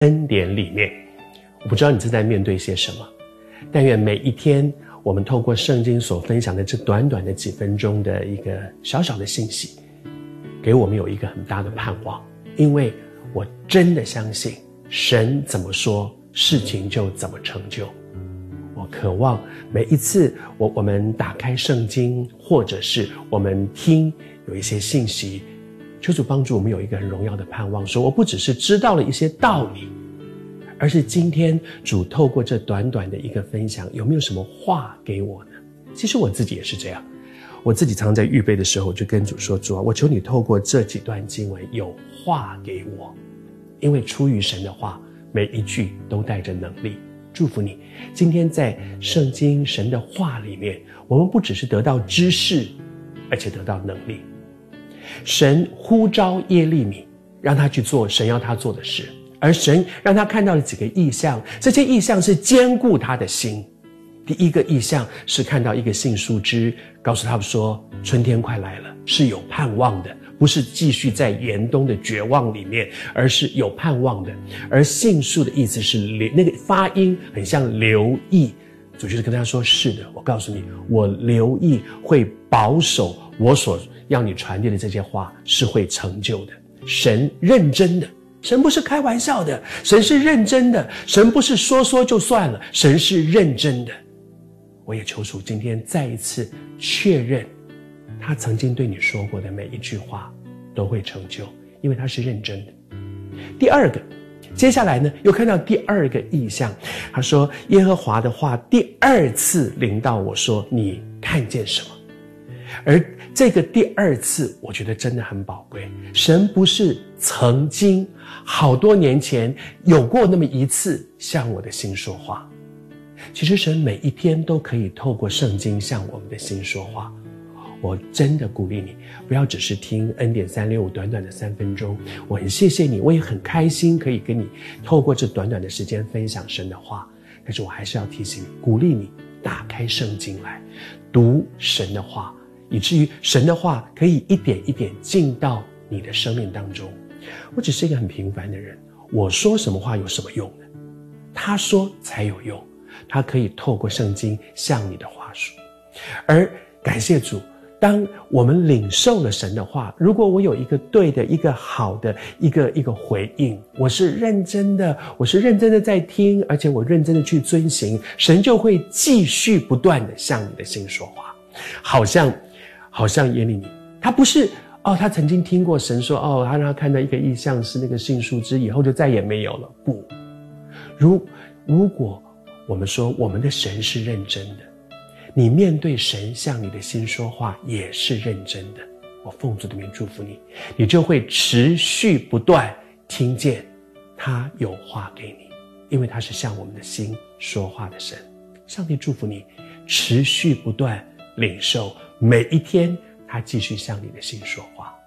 恩典里面。我不知道你正在面对些什么，但愿每一天我们透过圣经所分享的这短短的几分钟的一个小小的信息，给我们有一个很大的盼望。因为我真的相信神怎么说，事情就怎么成就。我渴望每一次我们打开圣经，或者是我们听有一些信息，求主帮助我们有一个很荣耀的盼望，说我不只是知道了一些道理，而是今天主透过这短短的一个分享，有没有什么话给我呢？其实我自己也是这样，我自己常常在预备的时候就跟主说，主啊，我求你透过这几段经文有话给我，因为出于神的话，每一句都带着能力。祝福你今天在圣经神的话里面，我们不只是得到知识，而且得到能力。神呼召耶利米，让他去做神要他做的事，而神让他看到了几个异象，这些异象是坚固他的心。第一个异象是看到一个杏树枝，告诉他们说春天快来了，是有盼望的，不是继续在严冬的绝望里面，而是有盼望的。而杏树的意思是那个发音很像留意，主就是跟他说，是的，我告诉你，我留意会保守我所要你传递的这些话是会成就的。神认真的，神不是开玩笑的，神是认真的，神不是说说就算了，神是认真的。我也求主今天再一次确认，他曾经对你说过的每一句话都会成就，因为他是认真的。第二个，接下来呢，又看到第二个异象，他说耶和华的话第二次临到我说，你看见什么？而这个第二次我觉得真的很宝贵，神不是曾经好多年前有过那么一次向我的心说话，其实神每一天都可以透过圣经向我们的心说话。我真的鼓励你，不要只是听恩典365短短的3分钟，我很谢谢你，我也很开心可以跟你透过这短短的时间分享神的话，但是我还是要提醒你，鼓励你打开圣经来读神的话，以至于神的话可以一点一点进到你的生命当中。我只是一个很平凡的人，我说什么话有什么用呢？他说才有用，他可以透过圣经向你的话说。而感谢主，当我们领受了神的话，如果我有一个对的，一个好的一个回应，我是认真的在听，而且我认真的去遵行，神就会继续不断的向你的心说话。好像耶利米，他不是他曾经听过神说他让他看到一个异象是那个杏树枝，以后就再也没有了。不，如果我们说我们的神是认真的，你面对神向你的心说话也是认真的，我奉主的名祝福你，你就会持续不断听见他有话给你，因为他是向我们的心说话的神。上帝祝福你持续不断领受，每一天他继续向你的心说话。